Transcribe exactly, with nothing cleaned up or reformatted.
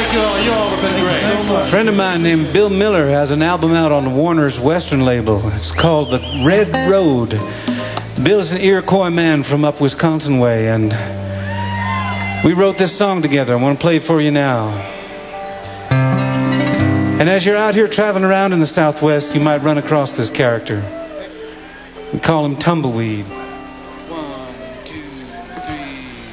Thank you all. You all have been great. So much. A friend of mine named Bill Miller has an album out on Warner's Western label. It's called The Red Road. Bill is an Iroquois man from up Wisconsin way, and we wrote this song together. I want to play it for you now. And as you're out here traveling around in the Southwest, you might run across this character. We call him Tumbleweed.